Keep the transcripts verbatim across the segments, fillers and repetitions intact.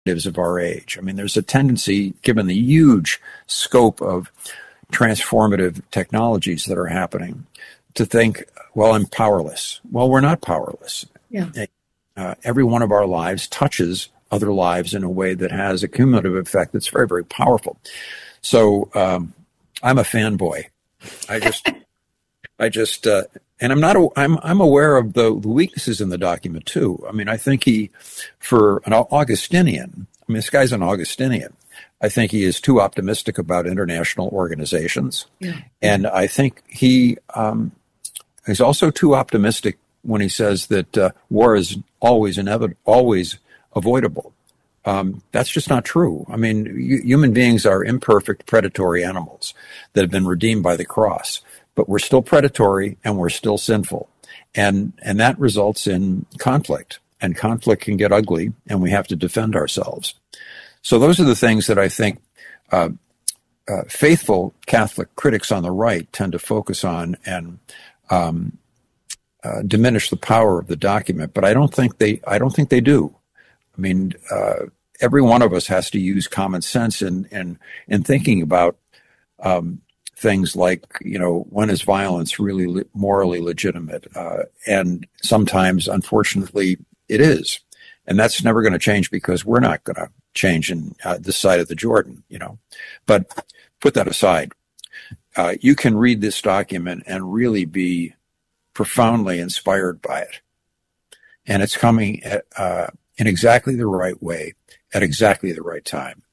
of our age. I mean, there's a tendency, given the huge scope of transformative technologies that are happening, to think, well, I'm powerless. Well, we're not powerless. Yeah. Uh, every one of our lives touches other lives in a way that has a cumulative effect that's very, very powerful. So um, I'm a fanboy. I just, I just, uh, and I'm not, a, I'm, I'm aware of the, the weaknesses in the document too. I mean, I think he, for an Augustinian, I mean, this guy's an Augustinian. I think he is too optimistic about international organizations. Yeah. And I think he, um, he's also too optimistic when he says that uh, war is always inevitable, always avoidable. Um, that's just not true. I mean, y- human beings are imperfect, predatory animals that have been redeemed by the cross, but we're still predatory and we're still sinful. And, and that results in conflict, and conflict can get ugly, and we have to defend ourselves. So those are the things that I think uh, uh, faithful Catholic critics on the right tend to focus on and um, uh, diminish the power of the document. But I don't think they. I don't think they do. I mean, uh, every one of us has to use common sense in in, in thinking about um, things like, you know, when is violence really le- morally legitimate? Uh, and sometimes, unfortunately, it is. And that's never going to change because we're not going to change in uh, this side of the Jordan, you know. But put that aside. Uh, you can read this document and really be profoundly inspired by it. And it's coming at, uh, in exactly the right way at exactly the right time.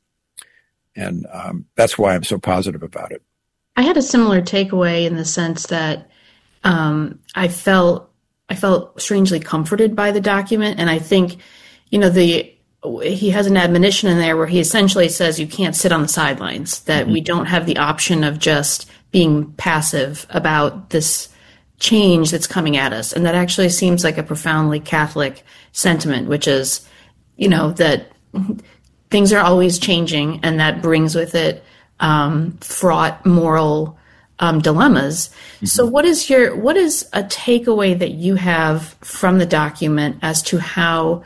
And um, that's why I'm so positive about it. I had a similar takeaway in the sense that um, I felt I felt strangely comforted by the document, and I think, you know, the he has an admonition in there where he essentially says you can't sit on the sidelines, that mm-hmm. we don't have the option of just being passive about this change that's coming at us. And that actually seems like a profoundly Catholic sentiment, which is, you know, that things are always changing, and that brings with it um, fraught moral um, dilemmas. Mm-hmm. So what is your, what is a takeaway that you have from the document as to how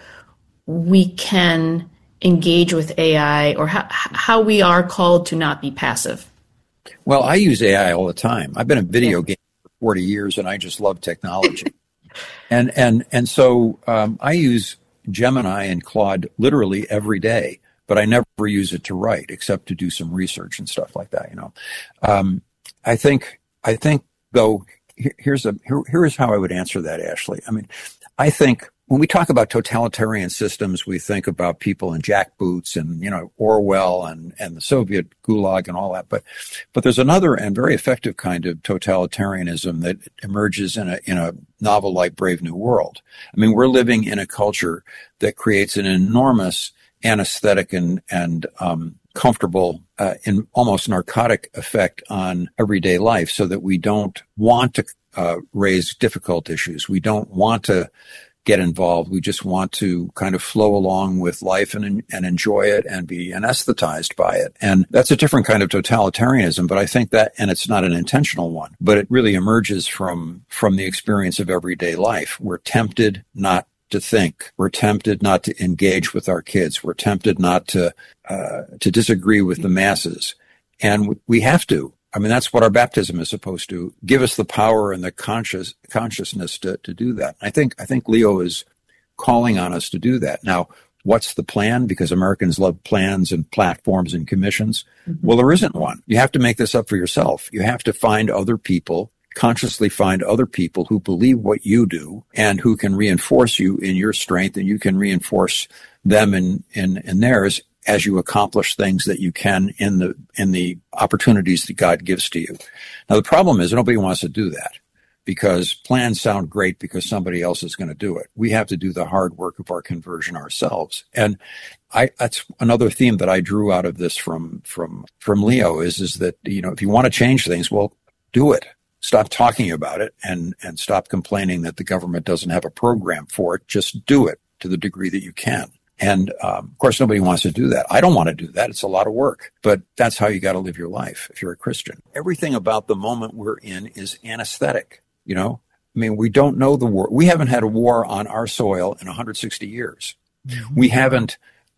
we can engage with A I, or how, how we are called to not be passive? Well, I use A I all the time. I've been in video yeah. games for forty years, and I just love technology. and and and so um, I use Gemini and Claude literally every day, but I never use it to write except to do some research and stuff like that. You know, um, I think I think though here's a here, here is how I would answer that, Ashley. I mean, I think when we talk about totalitarian systems, we think about people in jackboots and, you know, Orwell and, and the Soviet Gulag and all that. But, but there's another and very effective kind of totalitarianism that emerges in a, in a novel like Brave New World. I mean, we're living in a culture that creates an enormous anesthetic and, and, um, comfortable, uh, in almost narcotic effect on everyday life, so that we don't want to, uh, raise difficult issues. We don't want to get involved. We just want to kind of flow along with life and and enjoy it and be anesthetized by it. And that's a different kind of totalitarianism, but I think that, and it's not an intentional one, but it really emerges from from the experience of everyday life. We're tempted not to think. We're tempted not to engage with our kids. We're tempted not to uh, to disagree with the masses. And we have to. I mean, that's what our baptism is supposed to give us, the power and the conscious consciousness to, to do that. I think, I think Leo is calling on us to do that. Now, what's the plan? Because Americans love plans and platforms and commissions. Mm-hmm. Well, there isn't one. You have to make this up for yourself. You have to find other people, consciously find other people who believe what you do and who can reinforce you in your strength, and you can reinforce them in, in, in theirs, as you accomplish things that you can in the in the opportunities that God gives to you. Now, the problem is nobody wants to do that, because plans sound great because somebody else is going to do it. We have to do the hard work of our conversion ourselves. And I, that's another theme that I drew out of this from from from Leo is is that, you know, if you want to change things, well, do it. Stop talking about it and and stop complaining that the government doesn't have a program for it. Just do it to the degree that you can. And, um, of course, nobody wants to do that. I don't want to do that. It's a lot of work. But that's how you got to live your life if you're a Christian. Everything about the moment we're in is anesthetic, you know? I mean, we don't know the war. We haven't had a war on our soil in one hundred sixty years. Mm-hmm. We haven't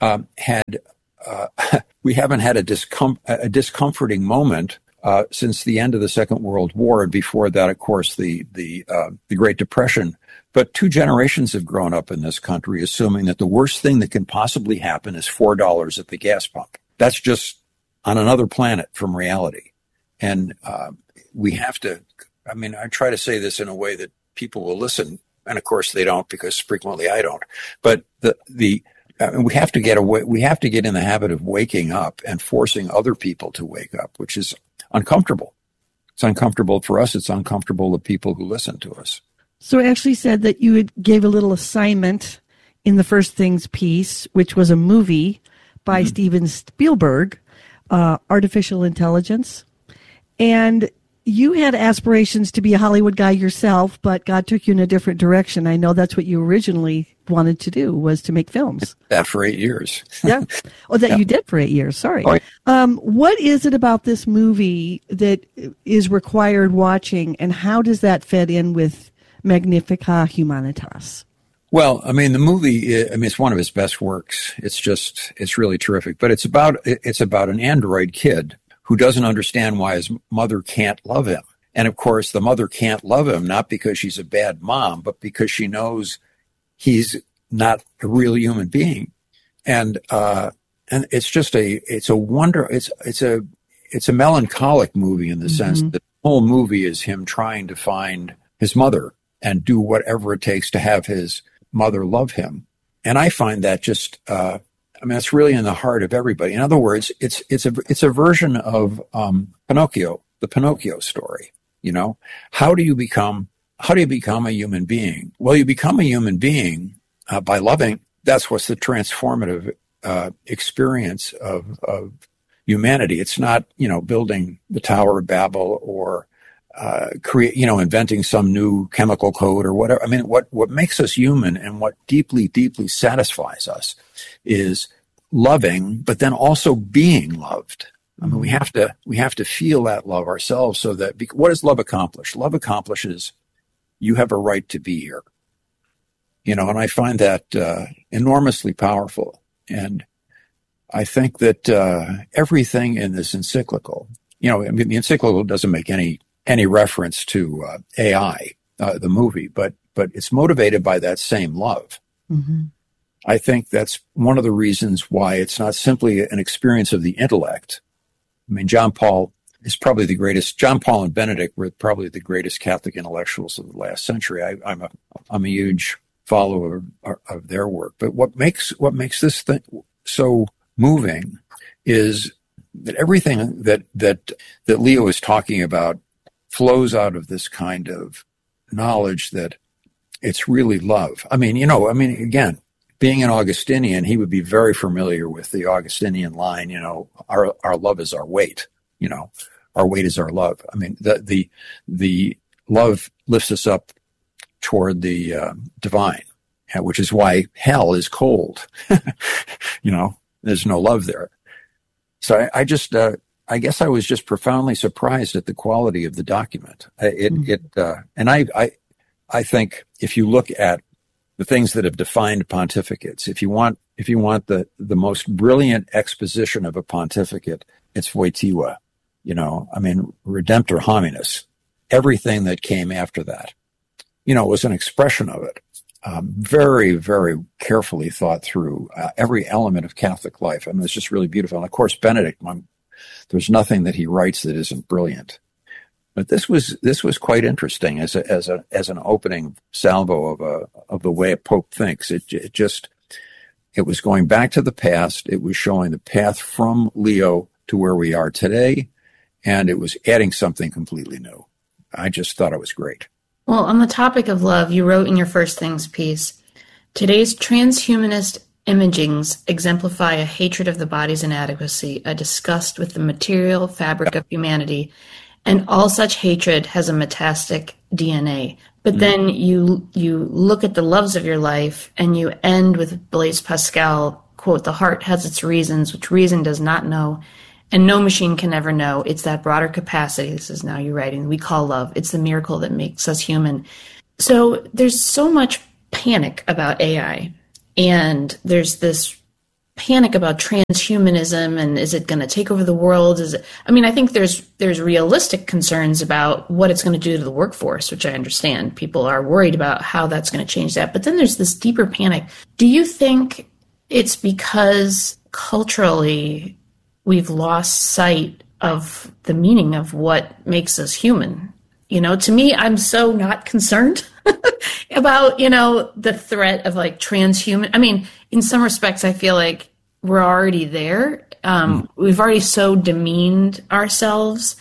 um, had uh, we haven't had a, discom- a discomforting moment uh, since the end of the Second World War, and before that, of course, the the uh, the Great Depression. But two generations have grown up in this country assuming that the worst thing that can possibly happen is four dollars at the gas pump. That's just on another planet from reality. And uh, we have to, I mean, I try to say this in a way that people will listen. And of course they don't, because frequently I don't. But the, the, I mean, we have to get away, we have to get in the habit of waking up and forcing other people to wake up, which is uncomfortable. It's uncomfortable for us. It's uncomfortable to people who listen to us. So it actually said that you had gave a little assignment in the First Things piece, which was a movie by mm-hmm. Steven Spielberg, uh, Artificial Intelligence. And you had aspirations to be a Hollywood guy yourself, but God took you in a different direction. I know that's what you originally wanted to do, was to make films. That for eight years. yeah. Oh, that yeah. you did for eight years. Sorry. Oh, yeah. um, what is it about this movie that is required watching, and how does that fit in with Magnificat Humanitas? Well, I mean, the movie, I mean, it's one of his best works. It's just, it's really terrific. But it's about, it's about an android kid who doesn't understand why his mother can't love him. And of course, the mother can't love him, not because she's a bad mom, but because she knows he's not a real human being. And, uh, and it's just a, it's a wonder, it's, it's a, it's a melancholic movie in the mm-hmm. sense that the whole movie is him trying to find his mother and do whatever it takes to have his mother love him. And I find that just, uh, I mean, it's really in the heart of everybody. In other words, it's, it's a, it's a version of, um, Pinocchio, the Pinocchio story. You know, how do you become, how do you become a human being? Well, you become a human being, uh, by loving. That's what's the transformative, uh, experience of, of humanity. It's not, you know, building the Tower of Babel or, uh, create, you know, inventing some new chemical code or whatever. I mean, what, what makes us human and what deeply, deeply satisfies us is loving, but then also being loved. I mean, we have to, we have to feel that love ourselves, so that, what does love accomplish? Love accomplishes, you have a right to be here. You know, and I find that, uh, enormously powerful. And I think that, uh, everything in this encyclical, you know, I mean, the encyclical doesn't make any, any reference to, uh, A I, uh, the movie, but, but it's motivated by that same love. Mm-hmm. I think that's one of the reasons why it's not simply an experience of the intellect. I mean, John Paul is probably the greatest. John Paul and Benedict were probably the greatest Catholic intellectuals of the last century. I, I'm a, I'm a huge follower of, of their work. But what makes, what makes this thing so moving is that everything that, that, that Leo is talking about flows out of this kind of knowledge that it's really love. I mean, you know, I mean, again, being an Augustinian, he would be very familiar with the Augustinian line, you know, our, our love is our weight, you know, our weight is our love. I mean, the, the, the love lifts us up toward the uh, divine, which is why hell is cold. You know, there's no love there. So I, I just, uh, I guess I was just profoundly surprised at the quality of the document. It, mm. it, uh, and I, I, I think if you look at the things that have defined pontificates, if you want, if you want the, the most brilliant exposition of a pontificate, it's Wojtyła. You know, I mean, Redemptor Hominis, everything that came after that, you know, was an expression of it. Um, very, very carefully thought through, uh, every element of Catholic life. I mean, it's just really beautiful. And of course, Benedict, I'm, there's nothing that he writes that isn't brilliant. But this was, this was quite interesting as a, as a, as an opening salvo of a, of the way a Pope thinks. It, it just, it was going back to the past. It was showing the path from Leo to where we are today. And it was adding something completely new. I just thought it was great. Well, on the topic of love, you wrote in your First Things piece, today's transhumanist imagings exemplify a hatred of the body's inadequacy, a disgust with the material fabric of humanity, and all such hatred has a metastastic D N A. But mm. then you you look at the loves of your life, and you end with Blaise Pascal, quote, "The heart has its reasons, which reason does not know, and no machine can ever know. It's that broader capacity," this is now you writing, "we call love. It's the miracle that makes us human." So there's so much panic about A I. And there's this panic about transhumanism and is it going to take over the world? Is it, I mean, I think there's there's realistic concerns about what it's going to do to the workforce, which I understand. People are worried about how that's going to change that. But then there's this deeper panic. Do you think it's because culturally we've lost sight of the meaning of what makes us human? You know, to me, I'm so not concerned about, you know, the threat of like transhuman. I mean, in some respects, I feel like we're already there. Um, mm. We've already so demeaned ourselves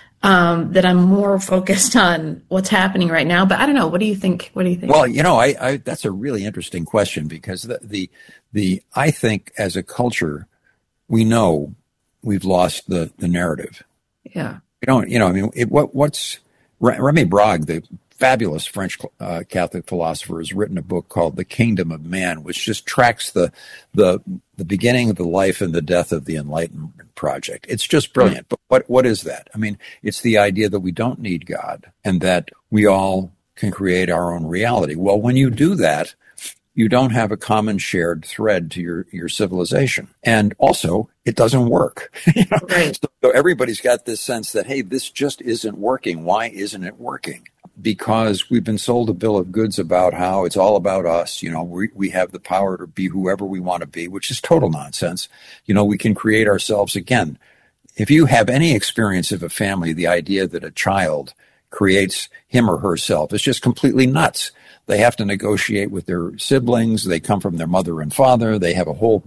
um, that I'm more focused on what's happening right now. But I don't know. What do you think? What do you think? Well, you know, I, I that's a really interesting question because the, the the I think as a culture, we know we've lost the the narrative. Yeah. We don't. You know, I mean, it, what what's Remy Brague, the fabulous French uh, Catholic philosopher, has written a book called The Kingdom of Man, which just tracks the the the beginning of the life and the death of the Enlightenment project. It's just brilliant. But what what is that? I mean, it's the idea that we don't need God and that we all can create our own reality. Well, when you do that, you don't have a common shared thread to your, your civilization. And also, it doesn't work. you know? Right. So, so everybody's got this sense that, hey, this just isn't working. Why isn't it working? Because we've been sold a bill of goods about how it's all about us. You know, we, we have the power to be whoever we want to be, which is total nonsense. You know, we can create ourselves again. If you have any experience of a family, the idea that a child creates him or herself is just completely nuts. They have to negotiate with their siblings. They come from their mother and father. They have a whole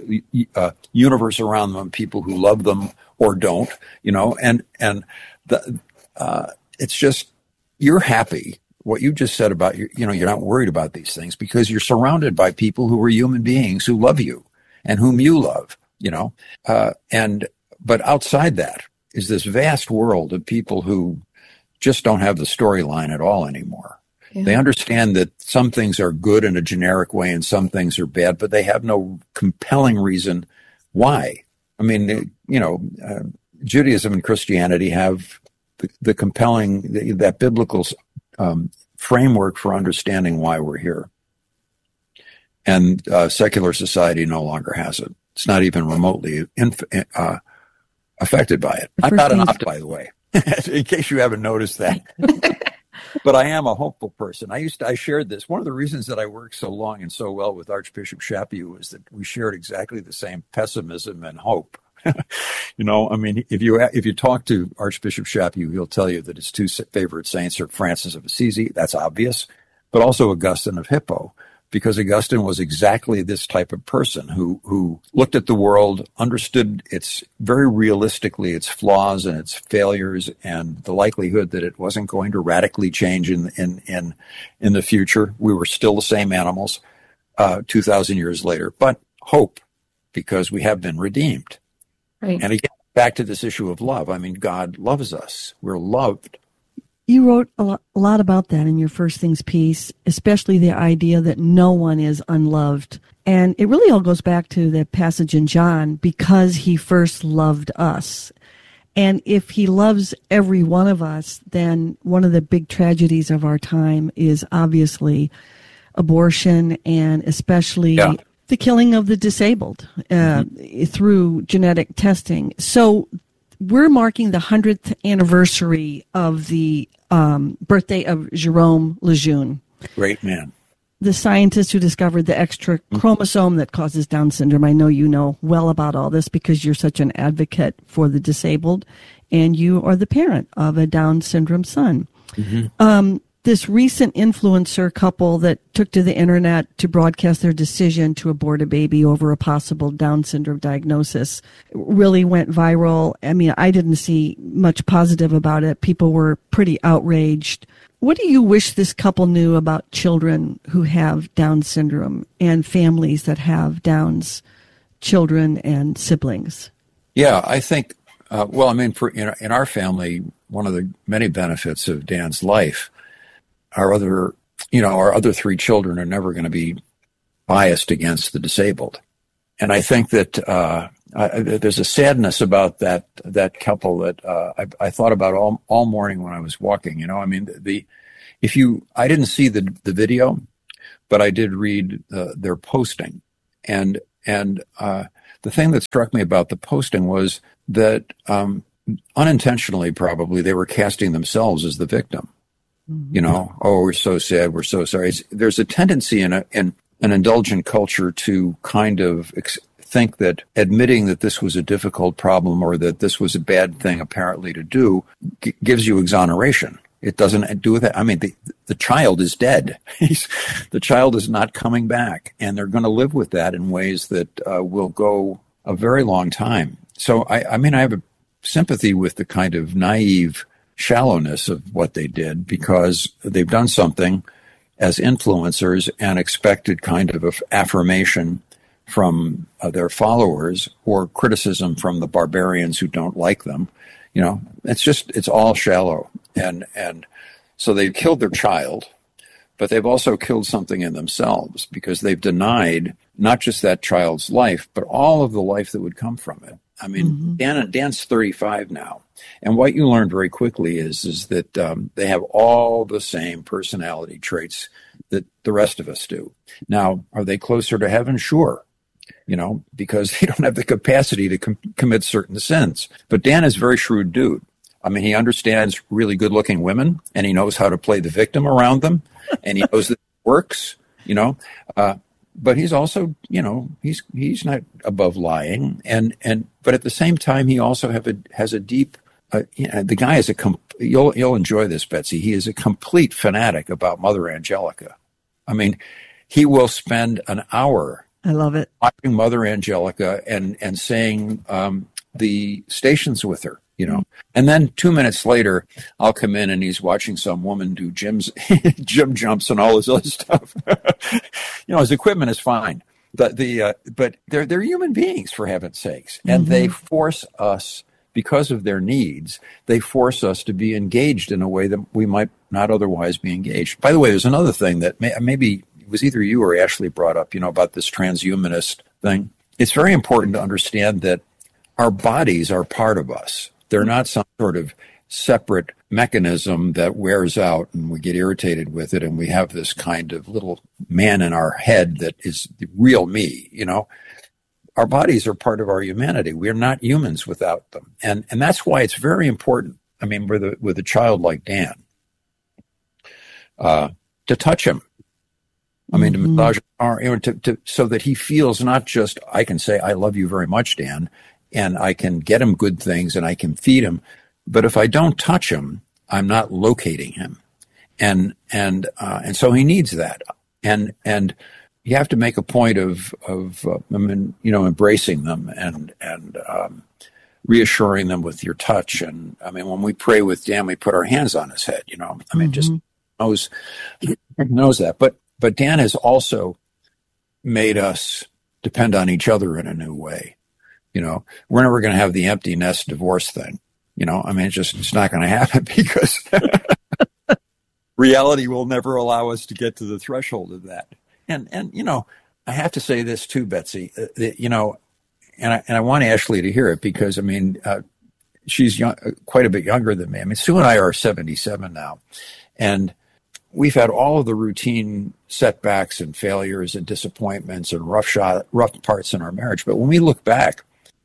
uh, universe around them, people who love them or don't, you know, and, and the, uh, it's just, you're happy. What you just said about, you, you know, you're not worried about these things because you're surrounded by people who are human beings who love you and whom you love, you know, uh, and, but outside that is this vast world of people who just don't have the storyline at all anymore. Yeah. They understand that some things are good in a generic way and some things are bad, but they have no compelling reason why. I mean, you know, uh, Judaism and Christianity have the, the compelling, the, that biblical um, framework for understanding why we're here. And uh, secular society no longer has it. It's not even remotely inf- uh, affected by it. I'm not an optimist, by the way, in case you haven't noticed that. But I am a hopeful person. I used to, I shared this. One of the reasons that I worked so long and so well with Archbishop Chaput was that we shared exactly the same pessimism and hope. You know, I mean, if you if you talk to Archbishop Chaput, he'll tell you that his two favorite saints are Francis of Assisi. That's obvious, but also Augustine of Hippo, because Augustine was exactly this type of person who who looked at the world, understood its very realistically its flaws and its failures and the likelihood that it wasn't going to radically change in in in, in the future. We were still the same animals uh, two thousand years later, but hope, because we have been redeemed. Right. And again, back to this issue of love. I mean, God loves us. We're loved. You wrote a lot, a lot about that in your First Things piece, especially the idea that no one is unloved. And it really all goes back to the passage in John, because he first loved us. And if he loves every one of us, then one of the big tragedies of our time is obviously abortion, and especially yeah. the killing of the disabled uh, mm-hmm. through genetic testing. So we're marking the hundredth anniversary of the um, birthday of Jerome Lejeune. Great man. The scientist who discovered the extra chromosome that causes Down syndrome. I know you know well about all this because you're such an advocate for the disabled, and you are the parent of a Down syndrome son. Mm-hmm. Um, this recent influencer couple that took to the internet to broadcast their decision to abort a baby over a possible Down syndrome diagnosis really went viral. I mean, I didn't see much positive about it. People were pretty outraged. What do you wish this couple knew about children who have Down syndrome and families that have Down's children and siblings? Yeah, I think, uh, well, I mean, for, in, in our family, one of the many benefits of Dan's life, our other, you know, our other three children are never going to be biased against the disabled. And I think that uh, I, there's a sadness about that that couple that uh, I, I thought about all all morning when I was walking. You know, I mean, the, the if you, I didn't see the the video, but I did read uh, their posting, and And uh, the thing that struck me about the posting was that um, unintentionally, probably, they were casting themselves as the victim. Mm-hmm. You know, oh, we're so sad, we're so sorry. It's, there's a tendency in, a, in an indulgent culture to kind of ex- think that admitting that this was a difficult problem or that this was a bad thing apparently to do g- gives you exoneration. It doesn't do with that. I mean, the, the child is dead. He's, the child is not coming back, and they're going to live with that in ways that uh, will go a very long time. So, I, I mean, I have a sympathy with the kind of naive shallowness of what they did, because they've done something as influencers and expected kind of affirmation from uh, their followers or criticism from the barbarians who don't like them. You know, it's just, it's all shallow. And, and so they've killed their child, but they've also killed something in themselves, because they've denied not just that child's life, but all of the life that would come from it. I mean, mm-hmm. Dan, Dan's thirty-five now. And what you learn very quickly is, is that um, they have all the same personality traits that the rest of us do. Now, are they closer to heaven? Sure. You know, because they don't have the capacity to com- commit certain sins. But Dan is a very shrewd dude. I mean, he understands really good-looking women, and he knows how to play the victim around them, and he knows that it works, you know. Uh, but he's also, you know, he's he's not above lying, and and but at the same time, he also have a has a deep. Uh, you know, the guy is a. Com- you'll you'll enjoy this, Betsy. He is a complete fanatic about Mother Angelica. I mean, he will spend an hour. I love it. Watching Mother Angelica and and saying um, the stations with her. You know, and then two minutes later, I'll come in and he's watching some woman do gyms, gym jumps and all this other stuff. You know, his equipment is fine, but the uh, but they're they're human beings, for heaven's sakes, and mm-hmm. they force us, because of their needs, they force us to be engaged in a way that we might not otherwise be engaged. By the way, there's another thing that may, maybe it was either you or Ashley brought up, you know, about this transhumanist thing. It's very important to understand that our bodies are part of us. They're not some sort of separate mechanism that wears out and we get irritated with it and we have this kind of little man in our head that is the real me, you know. Our bodies are part of our humanity. We're not humans without them. And and that's why it's very important, I mean, with a, with a child like Dan, uh, to touch him. I mean, mm-hmm. to massage his arm, you know, to, to, so that he feels not just, I can say, I love you very much, Dan, and I can get him good things and I can feed him. But if I don't touch him, I'm not locating him. And, and, uh, and so he needs that. And, and you have to make a point of, of, uh, I mean, you know, embracing them and, and, um, reassuring them with your touch. And I mean, when we pray with Dan, we put our hands on his head, you know, I mean, mm-hmm. just knows, knows that. But, but Dan has also made us depend on each other in a new way. You know, we're never going to have the empty nest divorce thing. You know, I mean, it's just, it's not going to happen because reality will never allow us to get to the threshold of that. And, and, you know, I have to say this too, Betsy, uh, that, you know, and I, and I want Ashley to hear it because, I mean, uh, she's young, quite a bit younger than me. I mean, Sue and I are seventy-seven now, and we've had all of the routine setbacks and failures and disappointments and rough shot, rough parts in our marriage. But when we look back,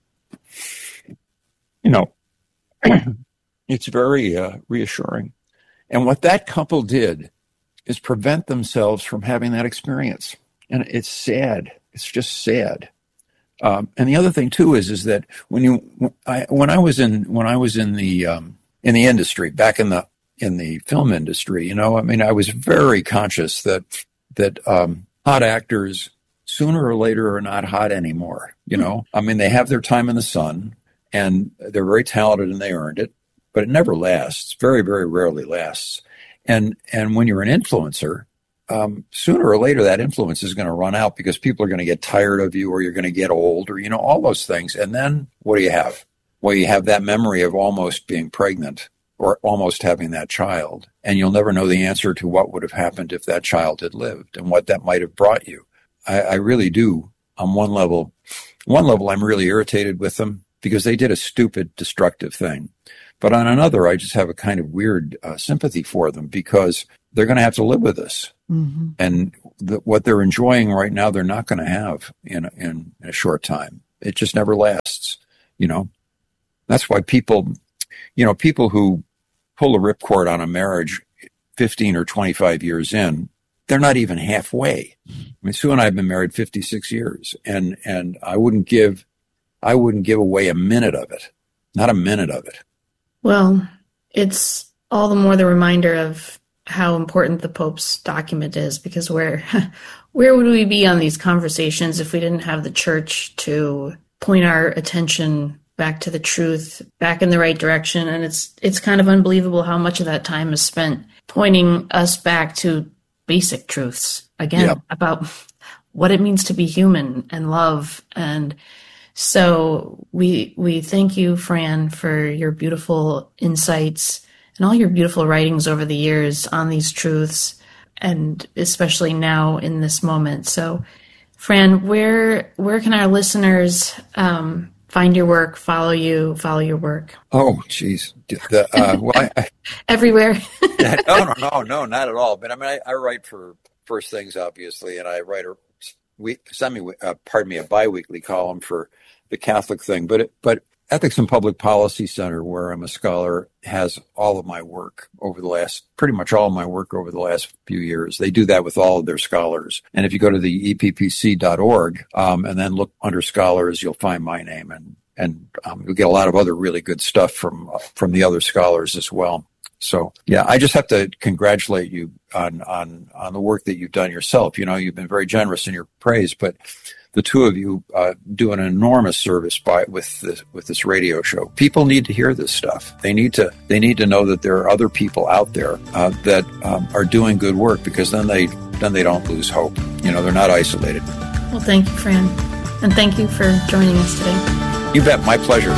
you know, it's very uh, reassuring. And what that couple did is prevent themselves from having that experience. And it's sad. It's just sad. Um, and the other thing too is, is that when you, I, when I was in, when I was in the, um, in the industry, back in the, in the film industry, you know, I mean, I was very conscious that, that, um, hot actors sooner or later are not hot anymore. You know, I mean, they have their time in the sun and they're very talented and they earned it, but it never lasts. Very, very rarely lasts. And, and when you're an influencer, um, sooner or later that influence is going to run out because people are going to get tired of you or you're going to get old or, you know, all those things. And then what do you have? Well, you have that memory of almost being pregnant or almost having that child. And you'll never know the answer to what would have happened if that child had lived and what that might have brought you. I, I really do. On one level, one level, I'm really irritated with them because they did a stupid, destructive thing. But on another, I just have a kind of weird uh, sympathy for them because they're going to have to live with this. Mm-hmm. And the, what they're enjoying right now, they're not going to have in, in in a short time. It just never lasts, you know. That's why people, you know, people who pull a ripcord on a marriage fifteen or twenty-five years in, they're not even halfway. I mean, Sue and I have been married fifty-six years, and and I wouldn't give, I wouldn't give away a minute of it, not a minute of it. Well, it's all the more the reminder of how important the Pope's document is, because where where would we be on these conversations if we didn't have the church to point our attention back to the truth, back in the right direction? And it's it's kind of unbelievable how much of that time is spent pointing us back to basic truths, again, yep. about what it means to be human and love. And so we we thank you, Fran, for your beautiful insights and all your beautiful writings over the years on these truths, and especially now in this moment. So, Fran, where where can our listeners um, find your work, follow you, follow your work? Oh, geez. The, uh, well, I, I, Everywhere. yeah, no, no, no, no, not at all. But I mean, I, I write for First Things, obviously, and I write a week, semi, uh, pardon me, a biweekly column for the Catholic Thing. But it, but Ethics and Public Policy Center, where I'm a scholar, has all of my work over the last, pretty much all of my work over the last few years. They do that with all of their scholars. And if you go to the E P P C dot org um, and then look under scholars, you'll find my name, and and um, you'll get a lot of other really good stuff from uh, from the other scholars as well. So yeah, I just have to congratulate you on on on the work that you've done yourself. You know, you've been very generous in your praise, but the two of you uh, do an enormous service by with this with this radio show. People need to hear this stuff. They need to they need to know that there are other people out there uh, that um, are doing good work, because then they then they don't lose hope. You know, they're not isolated. Well, thank you, Fran, and thank you for joining us today. You bet. My pleasure.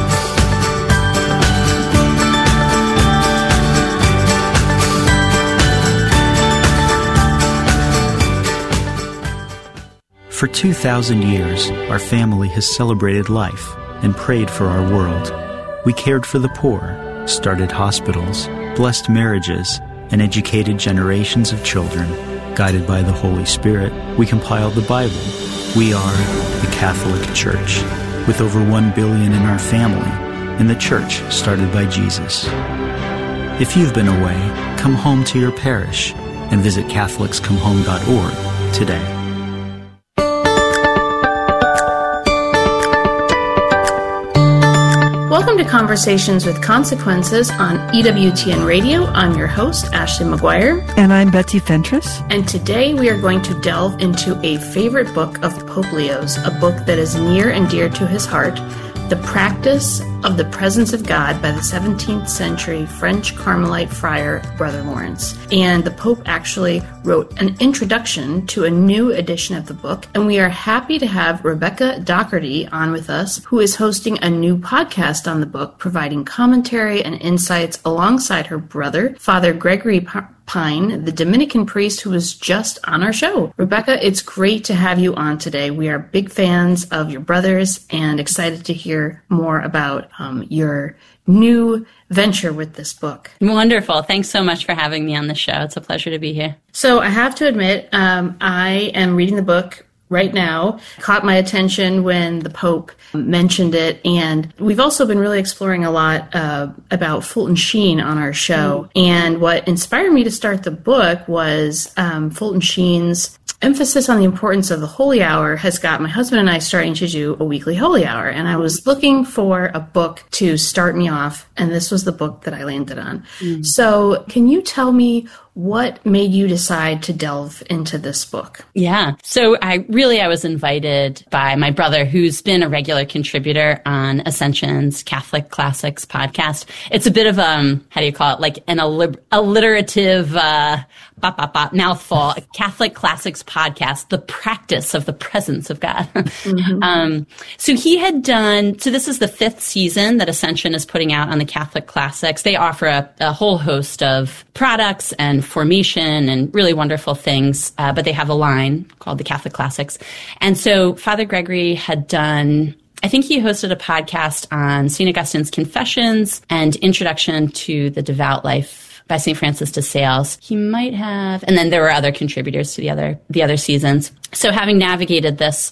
For two thousand years, our family has celebrated life and prayed for our world. We cared for the poor, started hospitals, blessed marriages, and educated generations of children. Guided by the Holy Spirit, we compiled the Bible. We are the Catholic Church, with over one billion in our family, and the church started by Jesus. If you've been away, come home to your parish and visit Catholics Come Home dot org today. Welcome to Conversations with Consequences on E W T N Radio. I'm your host, Ashley McGuire. And I'm Betsy Fentress. And today we are going to delve into a favorite book of Pope Leo's, a book that is near and dear to his heart, The Practice of the Presence of God by the seventeenth century French Carmelite friar, Brother Lawrence. And the Pope actually wrote an introduction to a new edition of the book, and we are happy to have Rebecca Doherty on with us, who is hosting a new podcast on the book, providing commentary and insights alongside her brother, Father Gregory Pine, the Dominican priest who was just on our show. Rebecca, it's great to have you on today. We are big fans of your brothers and excited to hear more about um, your new venture with this book. Wonderful. Thanks so much for having me on the show. It's a pleasure to be here. So I have to admit, um, I am reading the book right now. Caught my attention when the Pope mentioned it. And we've also been really exploring a lot uh, about Fulton Sheen on our show. Mm. And what inspired me to start the book was um, Fulton Sheen's emphasis on the importance of the Holy Hour has got my husband and I starting to do a weekly Holy Hour. And I was looking for a book to start me off, and this was the book that I landed on. Mm. So can you tell me what made you decide to delve into this book? Yeah. So I really, I was invited by my brother, who's been a regular contributor on Ascension's Catholic Classics podcast. It's a bit of, um, how do you call it? Like an alliter- alliterative, uh, bop, bop, bop, mouthful, a Catholic Classics podcast, The Practice of the Presence of God. Mm-hmm. um, so he had done, so this is the fifth season that Ascension is putting out on the Catholic Classics. They offer a, a whole host of products and formation and really wonderful things, uh, but they have a line called the Catholic Classics. And so Father Gregory had done, I think he hosted a podcast on Saint Augustine's Confessions and Introduction to the Devout Life by Saint Francis de Sales. He might have, and then there were other contributors to the other the other seasons. So having navigated this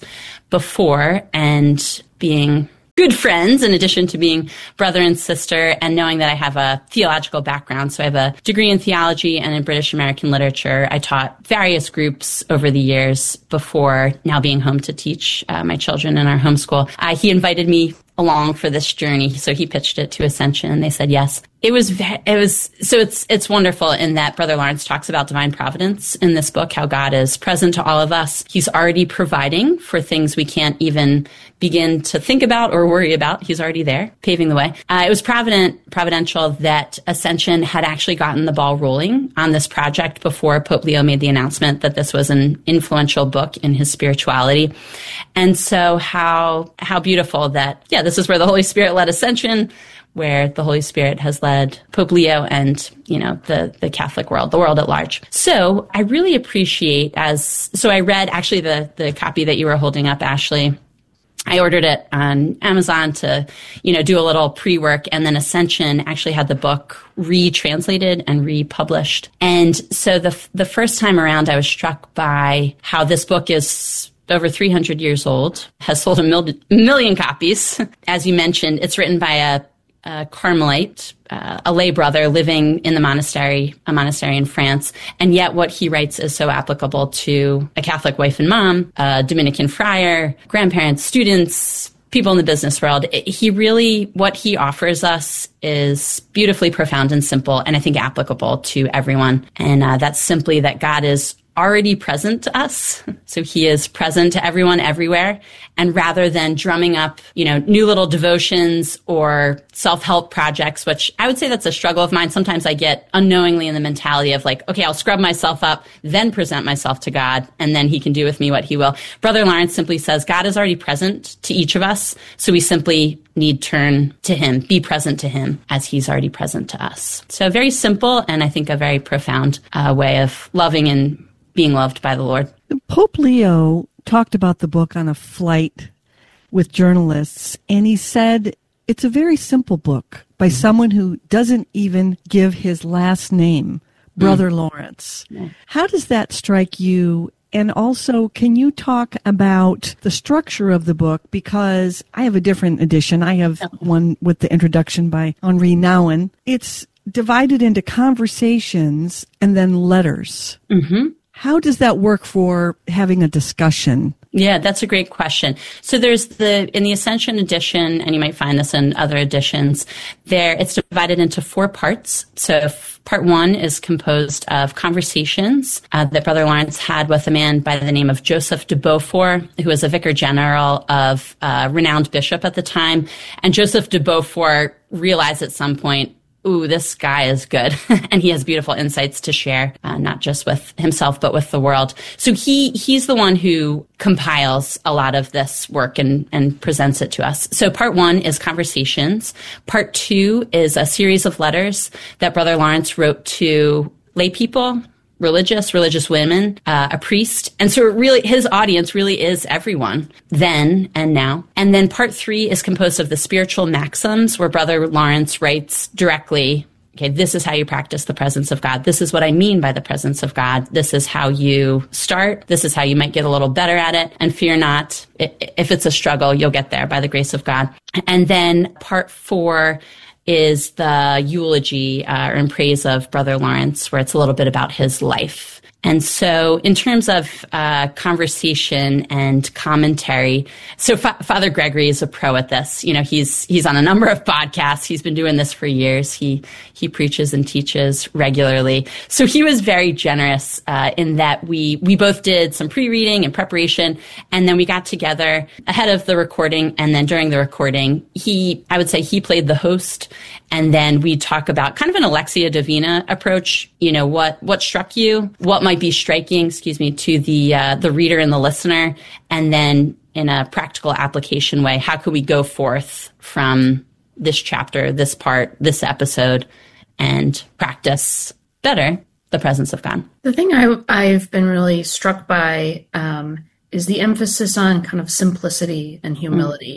before and being good friends, in addition to being brother and sister, and knowing that I have a theological background. So I have a degree in theology and in British American literature. I taught various groups over the years before now being home to teach uh, my children in our homeschool. Uh, he invited me along for this journey. So he pitched it to Ascension and they said yes. It was, it was, so it's, it's wonderful in that Brother Lawrence talks about divine providence in this book, how God is present to all of us. He's already providing for things we can't even begin to think about or worry about. He's already there, paving the way. Uh, it was provident, providential that Ascension had actually gotten the ball rolling on this project before Pope Leo made the announcement that this was an influential book in his spirituality. And so how, how beautiful that, yeah, this is where the Holy Spirit led Ascension, where the Holy Spirit has led Pope Leo and, you know, the, the Catholic world, the world at large. So I really appreciate as, so I read actually the, the copy that you were holding up, Ashley. I ordered it on Amazon to, you know, do a little pre-work, and then Ascension actually had the book retranslated and republished. And so the, the first time around, I was struck by how this book is over three hundred years old, has sold a mil- million copies. As you mentioned, it's written by a, a Carmelite, uh, a lay brother living in the monastery, a monastery in France. And yet what he writes is so applicable to a Catholic wife and mom, a Dominican friar, grandparents, students, people in the business world. It, he really, what he offers us is beautifully profound and simple, and I think applicable to everyone. And uh, that's simply that God is already present to us. So he is present to everyone everywhere. And rather than drumming up, you know, new little devotions or self-help projects, which I would say that's a struggle of mine. Sometimes I get unknowingly in the mentality of like, okay, I'll scrub myself up, then present myself to God, and then he can do with me what he will. Brother Lawrence simply says, God is already present to each of us. So we simply need turn to him, be present to him as he's already present to us. So very simple, and I think a very profound uh, way of loving and being loved by the Lord. Pope Leo talked about the book on a flight with journalists, and he said it's a very simple book by mm-hmm. someone who doesn't even give his last name, Brother mm. Lawrence. Yeah. How does that strike you? And also, can you talk about the structure of the book? Because I have a different edition. I have oh. one with the introduction by Henri Nouwen. It's divided into conversations and then letters. Mm-hmm. How does that work for having a discussion? Yeah, that's a great question. So there's the, in the Ascension edition, and you might find this in other editions, there, it's divided into four parts. So f- part one is composed of conversations uh, that Brother Lawrence had with a man by the name of Joseph de Beaufort, who was a vicar general of a renowned bishop at the time. And Joseph de Beaufort realized at some point, ooh, this guy is good. And he has beautiful insights to share, uh, not just with himself, but with the world. So he, he's the one who compiles a lot of this work and, and presents it to us. So part one is conversations. Part two is a series of letters that Brother Lawrence wrote to lay people, religious, religious women, uh, a priest. And so it really, his audience really is everyone then and now. And then part three is composed of the spiritual maxims, where Brother Lawrence writes directly, okay, this is how you practice the presence of God. This is what I mean by the presence of God. This is how you start. This is how you might get a little better at it. And fear not, if it's a struggle, you'll get there by the grace of God. And then part four is the eulogy uh, or in praise of Brother Lawrence, where it's a little bit about his life. And so in terms of uh, conversation and commentary, so Fa- Father Gregory is a pro at this. You know, he's he's on a number of podcasts. He's been doing this for years. He he preaches and teaches regularly. So he was very generous uh, in that we we both did some pre-reading and preparation, and then we got together ahead of the recording, and then during the recording, he I would say he played the host, and then we talk about kind of an Alexia Divina approach. You know, what what struck you, what might be striking, excuse me, to the uh, the reader and the listener, and then in a practical application way, how could we go forth from this chapter, this part, this episode, and practice better the presence of God? The thing I, I've been really struck by um, is the emphasis on kind of simplicity and humility.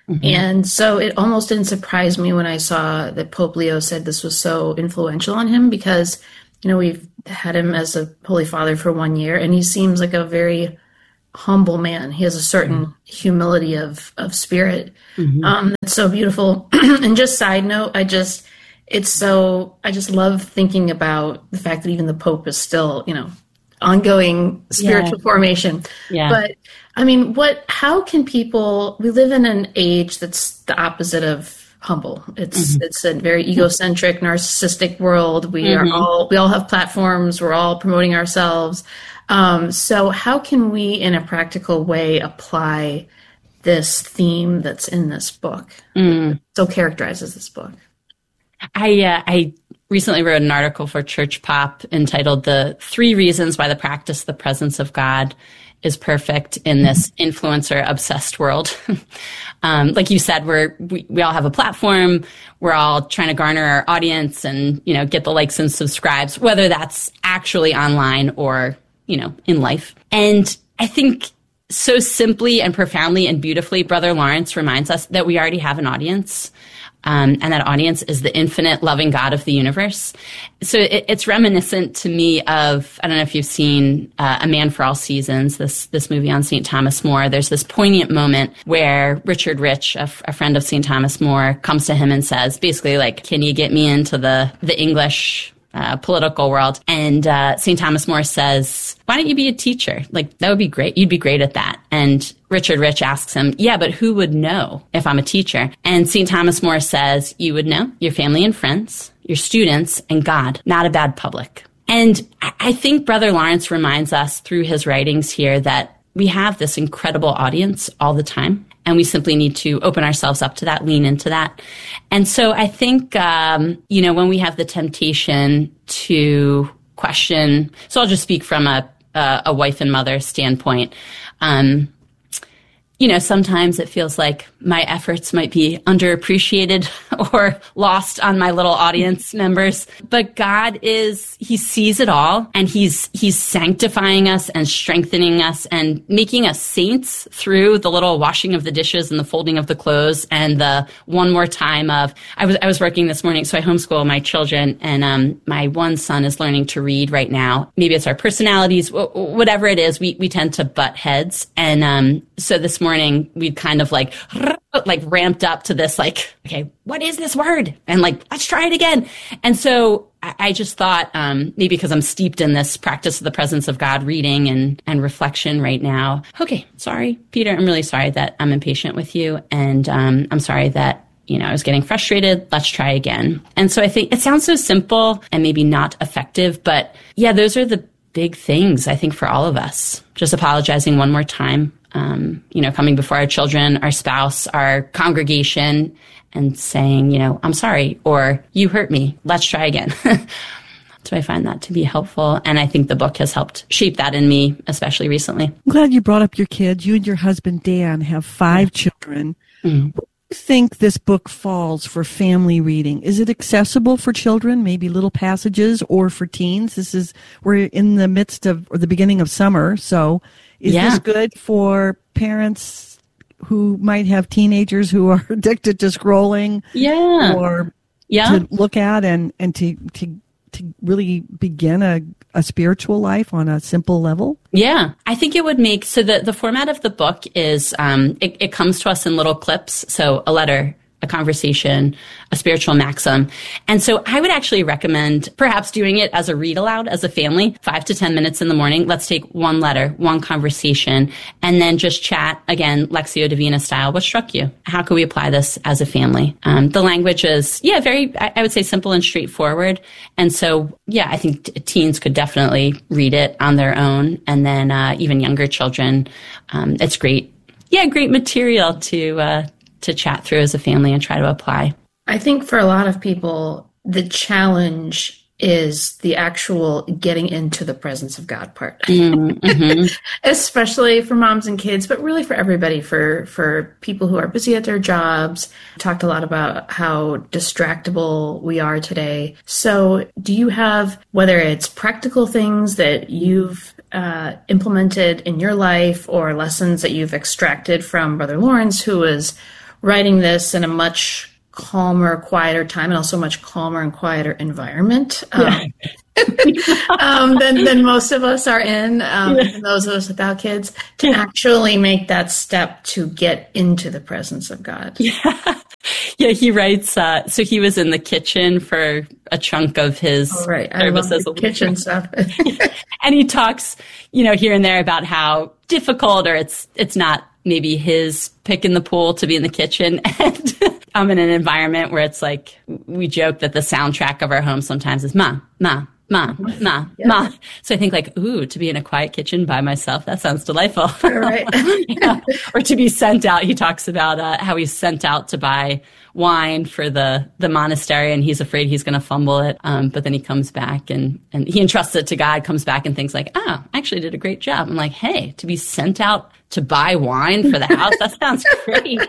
Mm-hmm. And so it almost didn't surprise me when I saw that Pope Leo said this was so influential on him because, you know, we've had him as a Holy Father for one year, and he seems like a very humble man. He has a certain mm-hmm. humility of, of spirit. Mm-hmm. Um, that's so beautiful. And just side note, I just, it's so, I just love thinking about the fact that even the Pope is still, you know, ongoing spiritual yeah. formation. Yeah. But I mean, what, how can people, we live in an age that's the opposite of humble. It's, mm-hmm. it's a very egocentric, narcissistic world. We mm-hmm. are all, we all have platforms. We're all promoting ourselves. Um, so how can we, in a practical way, apply this theme that's in this book? Mm. So characterizes this book. I, uh, I recently wrote an article for Church Pop entitled "The Three Reasons Why the Practice the Presence of God is Perfect in This Influencer Obsessed World." um, like you said, we're, we, we all have a platform. We're all trying to garner our audience and, you know, get the likes and subscribes, whether that's actually online or, you know, in life. And I think so simply and profoundly and beautifully, Brother Lawrence reminds us that we already have an audience. Um, and that audience is the infinite loving God of the universe. So it, it's reminiscent to me of, I don't know if you've seen uh, A Man for All Seasons, this this movie on Saint Thomas More. There's this poignant moment where Richard Rich, a, f- a friend of Saint Thomas More, comes to him and says, basically like, can you get me into the, the English Uh, political world? And uh, Saint Thomas More says, why don't you be a teacher? Like, that would be great. You'd be great at that. And Richard Rich asks him, yeah, but who would know if I'm a teacher? And Saint Thomas More says, you would know your family and friends, your students, and God, not a bad public. And I think Brother Lawrence reminds us through his writings here that we have this incredible audience all the time. And we simply need to open ourselves up to that, lean into that. And so I think, um, you know, when we have the temptation to question, so I'll just speak from a, a, a wife and mother standpoint. Um, you know, sometimes it feels like my efforts might be underappreciated or lost on my little audience members. But God is, he sees it all, and he's, he's sanctifying us and strengthening us and making us saints through the little washing of the dishes and the folding of the clothes and the one more time of, I was, I was working this morning, so I homeschool my children, and, um, my one son is learning to read right now. Maybe it's our personalities, whatever it is, we, we tend to butt heads. And, um, so this morning, morning we'd kind of like like ramped up to this like, okay, what is this word? And like, let's try it again. And so I, I just thought, um, maybe because I'm steeped in this practice of the presence of God reading and, and reflection right now. Okay, sorry, Peter, I'm really sorry that I'm impatient with you. And um, I'm sorry that, you know, I was getting frustrated. Let's try again. And so I think it sounds so simple and maybe not effective, but yeah, those are the big things I think for all of us. Just apologizing one more time. Um, you know, coming before our children, our spouse, our congregation, and saying, you know, I'm sorry, or you hurt me. Let's try again. So I find that to be helpful. And I think the book has helped shape that in me, especially recently. I'm glad you brought up your kids. You and your husband, Dan, have five yeah. children. Mm-hmm. Where do you think this book falls for family reading? Is it accessible for children, maybe little passages, or for teens? This is, we're in the midst of, or the beginning of summer, so Is yeah. this good for parents who might have teenagers who are addicted to scrolling? Yeah. Or yeah. to look at and, and to, to, to really begin a, a spiritual life on a simple level? Yeah. I think it would make, so the, the format of the book is, um, it, it comes to us in little clips. So a letter, a conversation, a spiritual maxim. And so I would actually recommend perhaps doing it as a read aloud as a family, five to ten minutes in the morning. Let's take one letter, one conversation, and then just chat again, Lectio Divina style. What struck you? How can we apply this as a family? Um, the language is, yeah, very, I would say simple and straightforward. And so, yeah, I think t- teens could definitely read it on their own. And then uh, even younger children, um, it's great. Yeah, great material to, uh, to chat through as a family and try to apply. I think for a lot of people, the challenge is the actual getting into the presence of God part, mm-hmm. especially for moms and kids, but really for everybody, for, for people who are busy at their jobs. We talked a lot about how distractible we are today. So do you have, whether it's practical things that you've uh, implemented in your life or lessons that you've extracted from Brother Lawrence, who is writing this in a much calmer, quieter time, and also much calmer and quieter environment um, um, than, than most of us are in, um, yeah. those of us without kids, to actually make that step to get into the presence of God. Yeah, yeah. He writes, uh, so he was in the kitchen for a chunk of his oh, right. I love the kitchen stuff. And he talks, you know, here and there about how difficult, or it's it's not maybe his pick in the pool to be in the kitchen. And I'm in an environment where it's like, we joke that the soundtrack of our home sometimes is ma, ma, ma, ma, yeah. ma. So I think like, ooh, to be in a quiet kitchen by myself, that sounds delightful. Right. Yeah. Or to be sent out. He talks about uh, how he's sent out to buy wine for the, the monastery, and he's afraid he's going to fumble it. Um, but then he comes back and, and he entrusts it to God, comes back and thinks like, ah, I actually did a great job. I'm like, hey, to be sent out to buy wine for the house, that sounds great.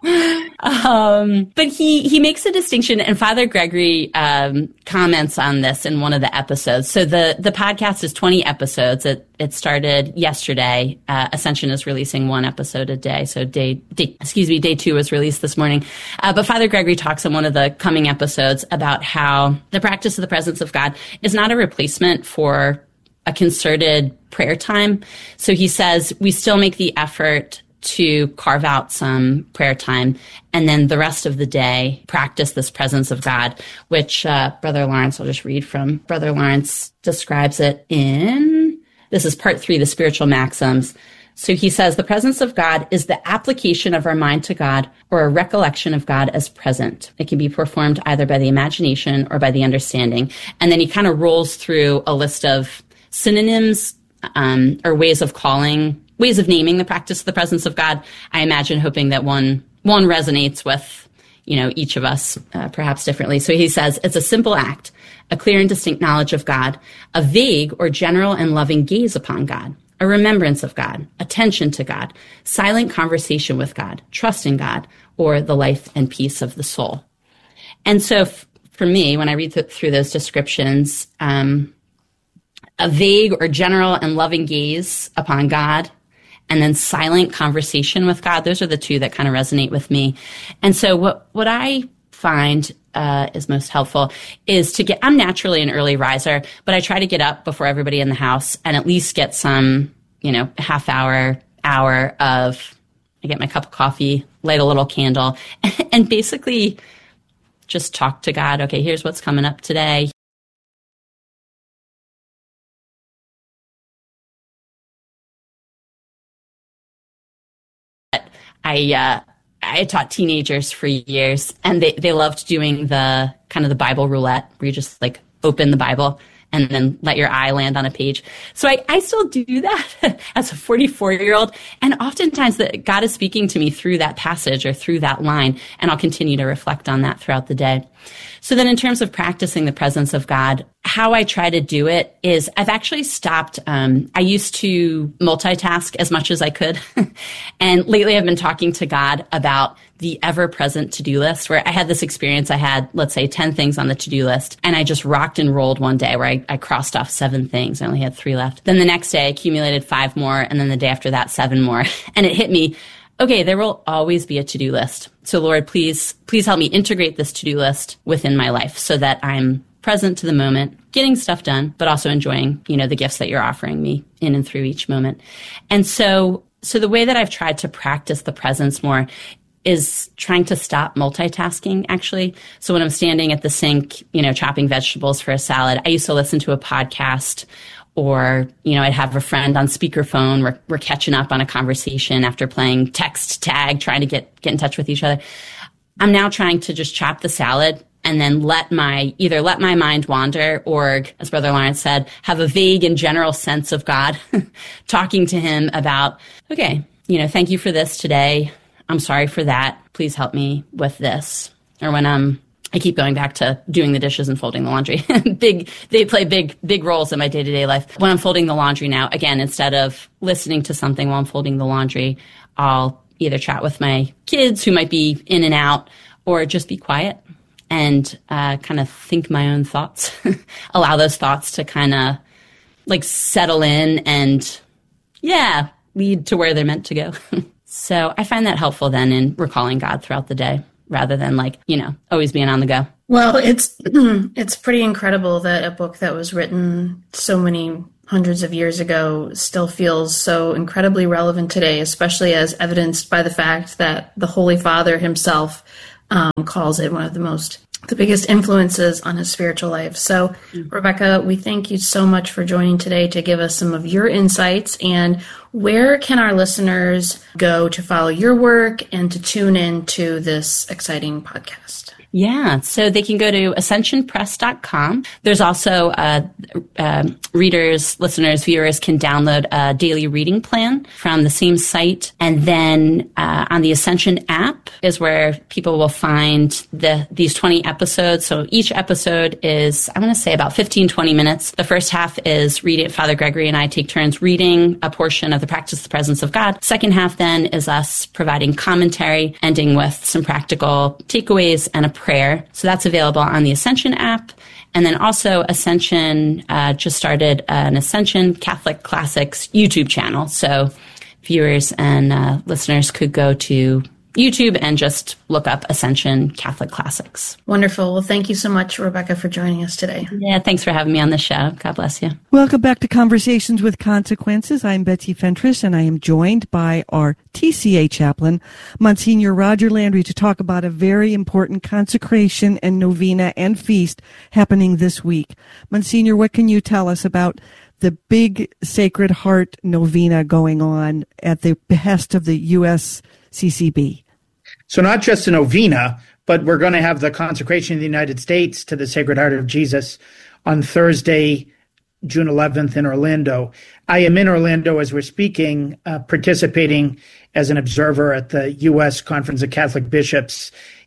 um, but he, he makes a distinction, and Father Gregory um, comments on this in one of the episodes. So the, the podcast is twenty episodes. It, it started yesterday. Uh, Ascension is releasing one episode a day. So day, day excuse me, day two was released this morning. Uh, but Father Gregory talks in one of the coming episodes about how the practice of the presence of God is not a replacement for a concerted prayer time. So he says we still make the effort to carve out some prayer time, and then the rest of the day practice this presence of God, which uh, Brother Lawrence, I'll just read from Brother Lawrence, describes it in, this is part three, the spiritual maxims. So he says, the presence of God is the application of our mind to God, or a recollection of God as present. It can be performed either by the imagination or by the understanding. And then he kind of rolls through a list of synonyms um, or ways of calling, ways of naming the practice of the presence of God. I imagine hoping that one one resonates with, you know, each of us uh, perhaps differently. So he says, it's a simple act, a clear and distinct knowledge of God, a vague or general and loving gaze upon God, a remembrance of God, attention to God, silent conversation with God, trust in God, or the life and peace of the soul. And so f- for me, when I read th- through those descriptions, um, a vague or general and loving gaze upon God, and then silent conversation with God. Those are the two that kind of resonate with me. And so what, what I find uh, is most helpful is to get, I'm naturally an early riser, but I try to get up before everybody in the house and at least get some, you know, half hour, hour of, I get my cup of coffee, light a little candle, and basically just talk to God. Okay, here's what's coming up today. I uh, I taught teenagers for years, and they, they loved doing the kind of the Bible roulette, where you just like open the Bible and then let your eye land on a page. So I, I still do that as a forty-four-year-old, and oftentimes that God is speaking to me through that passage or through that line, and I'll continue to reflect on that throughout the day. So then in terms of practicing the presence of God, how I try to do it is I've actually stopped. Um, I used to multitask as much as I could. And lately I've been talking to God about the ever-present to-do list, where I had this experience. I had, let's say, ten things on the to-do list, and I just rocked and rolled one day where I, I crossed off seven things. I only had three left. Then the next day I accumulated five more, and then the day after that, seven more. And it hit me, okay, there will always be a to-do list. So Lord, please, please help me integrate this to-do list within my life so that I'm present to the moment, getting stuff done, but also enjoying, you know, the gifts that you're offering me in and through each moment. And so, so the way that I've tried to practice the presence more is trying to stop multitasking, actually. So when I'm standing at the sink, you know, chopping vegetables for a salad, I used to listen to a podcast, or, you know, I'd have a friend on speakerphone. We're, we're catching up on a conversation after playing text tag, trying to get, get in touch with each other. I'm now trying to just chop the salad and then let my, either let my mind wander, or, as Brother Lawrence said, have a vague and general sense of God, talking to him about, okay, you know, thank you for this today. I'm sorry for that. Please help me with this. Or when I'm, I keep going back to doing the dishes and folding the laundry. big, they play big, big roles in my day-to-day life. When I'm folding the laundry now, again, instead of listening to something while I'm folding the laundry, I'll either chat with my kids who might be in and out, or just be quiet and uh, kind of think my own thoughts. Allow those thoughts to kind of like settle in and, yeah, lead to where they're meant to go. So I find that helpful then in recalling God throughout the day, rather than like, you know, always being on the go. Well, it's it's pretty incredible that a book that was written so many hundreds of years ago still feels so incredibly relevant today, especially as evidenced by the fact that the Holy Father himself um, calls it one of the most, the biggest influences on his spiritual life. So, mm-hmm. Rebecca, we thank you so much for joining today to give us some of your insights. And where can our listeners go to follow your work and to tune in to this exciting podcast? Yeah, so they can go to ascension press dot com. There's also uh, uh, readers, listeners, viewers can download a daily reading plan from the same site. And then uh, on the Ascension app is where people will find the these twenty episodes. So each episode is, I want to say, about fifteen, twenty minutes. The first half is reading. Father Gregory and I take turns reading a portion of the Practice of the Presence of God. Second half then is us providing commentary, ending with some practical takeaways and a prayer. So that's available on the Ascension app. And then also Ascension uh, just started an Ascension Catholic Classics YouTube channel. So viewers and uh, listeners could go to YouTube and just look up Ascension Catholic Classics. Wonderful. Well, thank you so much, Rebecca, for joining us today. Yeah, thanks for having me on the show. God bless you. Welcome back to Conversations with Consequences. I'm Betsy Fentress, and I am joined by our T C A chaplain, Monsignor Roger Landry, to talk about a very important consecration and novena and feast happening this week. Monsignor, what can you tell us about the big Sacred Heart novena going on at the behest of the U S C C B? So not just a novena, but we're going to have the consecration of the United States to the Sacred Heart of Jesus on Thursday, June eleventh in Orlando. I am in Orlando as we're speaking, uh, participating as an observer at the U S Conference of Catholic Bishops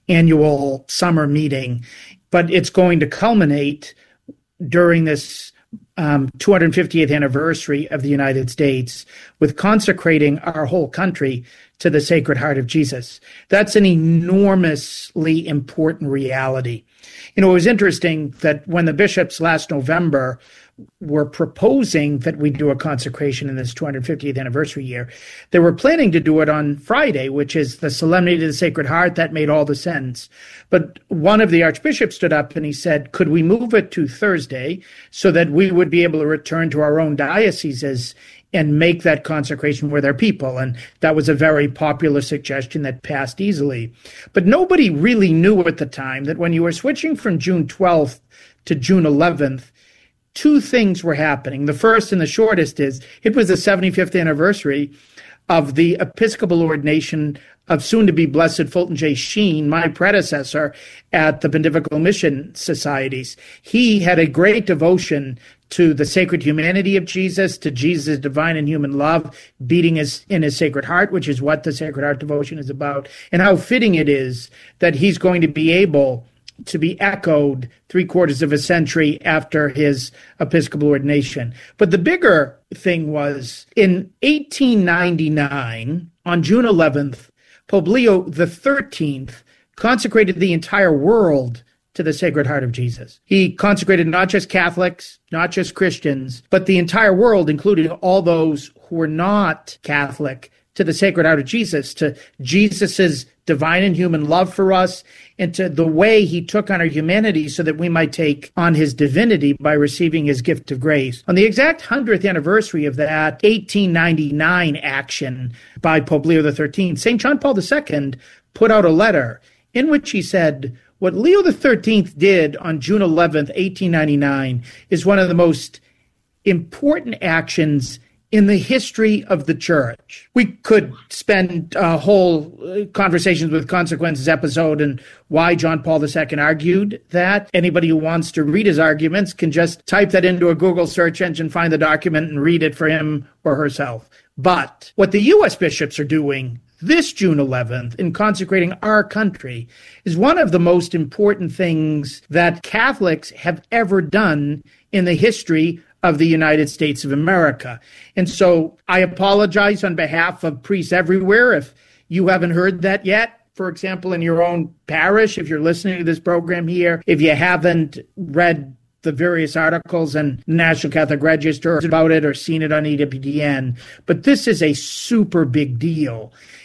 annual summer meeting. But it's going to culminate during this um, two hundred fiftieth anniversary of the United States with consecrating our whole country to the Sacred Heart of Jesus. That's an enormously important reality. You know, it was interesting that when the bishops last November were proposing that we do a consecration in this two hundred fiftieth anniversary year, they were planning to do it on Friday, which is the Solemnity of the Sacred Heart. That made all the sense. But one of the archbishops stood up and he said, could we move it to Thursday so that we would be able to return to our own dioceses and make that consecration with our people? And that was a very popular suggestion that passed easily. But nobody really knew at the time that when you were switching from June twelfth to June eleventh, two things were happening. The first and the shortest is it was the seventy-fifth anniversary of the Episcopal ordination of soon-to-be Blessed Fulton J. Sheen, my predecessor at the Pontifical Mission Societies. He had a great devotion to the sacred humanity of Jesus, to Jesus' divine and human love, beating his, in his Sacred Heart, which is what the Sacred Heart devotion is about, and how fitting it is that he's going to be able to be echoed three quarters of a century after his Episcopal ordination. But the bigger thing was in eighteen ninety-nine, on June eleventh, Pope Leo the thirteenth consecrated the entire world to the Sacred Heart of Jesus. He consecrated not just Catholics, not just Christians, but the entire world, including all those who were not Catholic, to the Sacred Heart of Jesus, to Jesus's divine and human love for us, and to the way he took on our humanity so that we might take on his divinity by receiving his gift of grace. On the exact hundredth anniversary of that eighteen ninety-nine action by Pope Leo the thirteenth, Saint John Paul the Second put out a letter in which he said, what Leo the thirteenth did on June eleventh, eighteen ninety-nine is one of the most important actions in the history of the church. We could spend a whole Conversations with Consequences episode and why John Paul the Second argued that. Anybody who wants to read his arguments can just type that into a Google search engine, find the document, and read it for him or herself. But what the U S bishops are doing this June eleventh in consecrating our country is one of the most important things that Catholics have ever done in the history of the United States of America. And so I apologize on behalf of priests everywhere if you haven't heard that yet. For example, in your own parish, if you're listening to this program here, if you haven't read the various articles in National Catholic Register about it or seen it on E W T N. But this is a super big deal.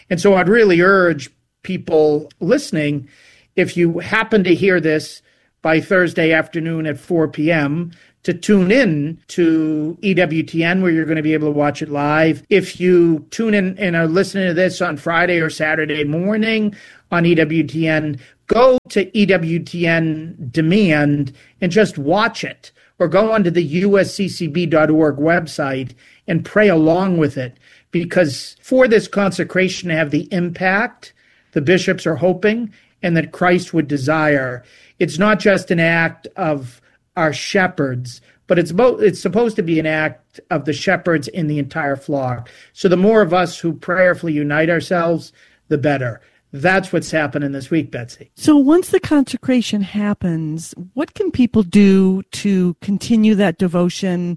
And so I'd really urge people listening, if you happen to hear this by Thursday afternoon at four p.m., to tune in to E W T N, where you're going to be able to watch it live. If you tune in and are listening to this on Friday or Saturday morning on E W T N, go to E W T N Demand and just watch it, or go onto the U S C C B dot org website and pray along with it. Because for this consecration to have the impact the bishops are hoping and that Christ would desire, it's not just an act of our shepherds, but it's both, it's supposed to be an act of the shepherds in the entire flock. So the more of us who prayerfully unite ourselves, the better. That's what's happening this week, Betsy. So once the consecration happens, what can people do to continue that devotion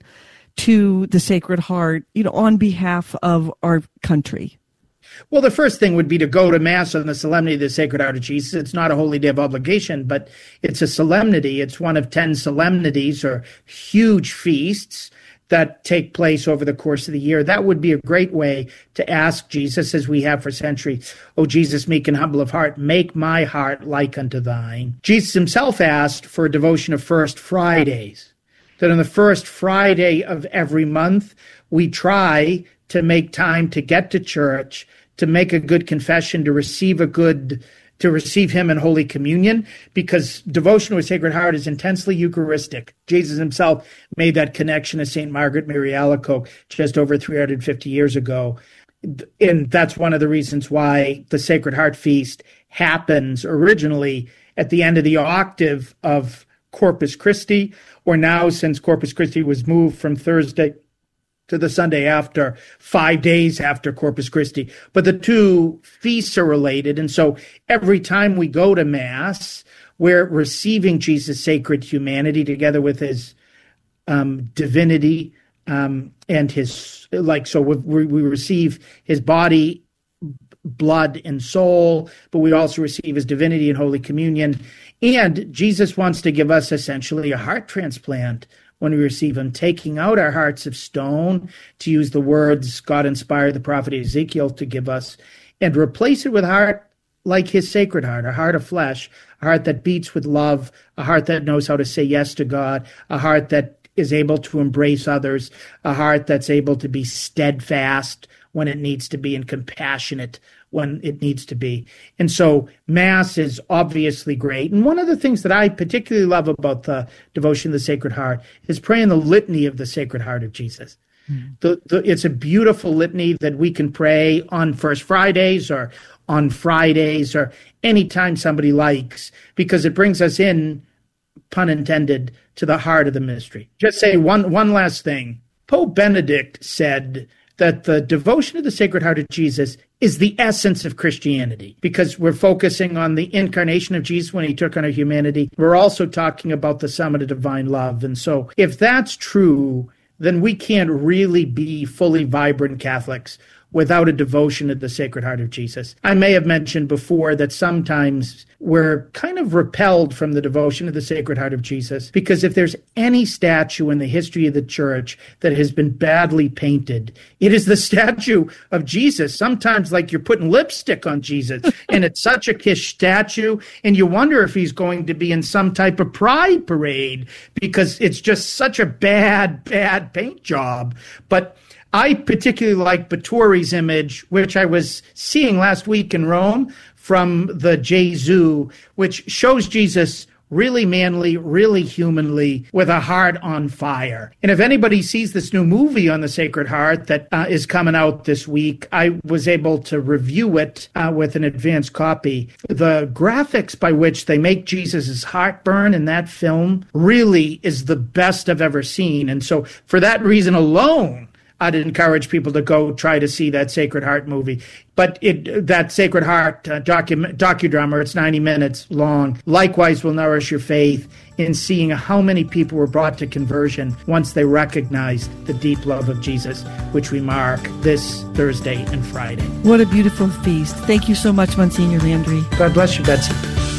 to the Sacred Heart, you know, on behalf of our country? Well, the first thing would be to go to Mass on the Solemnity of the Sacred Heart of Jesus. It's not a holy day of obligation, but it's a solemnity. It's one of ten solemnities or huge feasts that take place over the course of the year. That would be a great way to ask Jesus, as we have for centuries, "O Jesus, meek and humble of heart, make my heart like unto thine." Jesus himself asked for a devotion of First Fridays, that on the first Friday of every month, we try to make time to get to church, to make a good confession, to receive a good, to receive him in Holy Communion, because devotion to a Sacred Heart is intensely Eucharistic. Jesus himself made that connection to Saint Margaret Mary Alacoque just over three hundred fifty years ago. And that's one of the reasons why the Sacred Heart Feast happens originally at the end of the octave of Corpus Christi, or now, since Corpus Christi was moved from Thursday to the Sunday after, five days after Corpus Christi. But the two feasts are related. And so every time we go to Mass, we're receiving Jesus' sacred humanity together with his um, divinity um, and his, like, so we, we receive his body, blood, and soul, but we also receive his divinity in Holy Communion. And Jesus wants to give us essentially a heart transplant when we receive him, taking out our hearts of stone, to use the words God inspired the prophet Ezekiel to give us, and replace it with a heart like his Sacred Heart, a heart of flesh, a heart that beats with love, a heart that knows how to say yes to God, a heart that is able to embrace others, a heart that's able to be steadfast when it needs to be and compassionate when it needs to be. And so Mass is obviously great. And one of the things that I particularly love about the devotion of the Sacred Heart is praying the litany of the Sacred Heart of Jesus. Mm. The, the, it's a beautiful litany that we can pray on First Fridays or on Fridays or anytime somebody likes, because it brings us in, pun intended, to the heart of the mystery. Just say one, one last thing. Pope Benedict said that the devotion of the Sacred Heart of Jesus is the essence of Christianity, because we're focusing on the incarnation of Jesus when he took on our humanity. We're also talking about the summit of divine love. And so if that's true, then we can't really be fully vibrant Catholics without a devotion to the Sacred Heart of Jesus. I may have mentioned before that sometimes we're kind of repelled from the devotion of the Sacred Heart of Jesus, because if there's any statue in the history of the Church that has been badly painted, it is the statue of Jesus. Sometimes like you're putting lipstick on Jesus, and it's such a kish statue, and you wonder if he's going to be in some type of pride parade, because it's just such a bad, bad paint job. But I particularly like Batory's image, which I was seeing last week in Rome, from the Gesù, which shows Jesus really manly, really humanly, with a heart on fire. And if anybody sees this new movie on the Sacred Heart that uh, is coming out this week, I was able to review it uh, with an advanced copy. The graphics by which they make Jesus' heart burn in that film really is the best I've ever seen. And so for that reason alone, I'd encourage people to go try to see that Sacred Heart movie. But it, that Sacred Heart uh, docu- docudrama, it's ninety minutes long, likewise will nourish your faith in seeing how many people were brought to conversion once they recognized the deep love of Jesus, which we mark this Thursday and Friday. What a beautiful feast. Thank you so much, Monsignor Landry. God bless you, Betsy.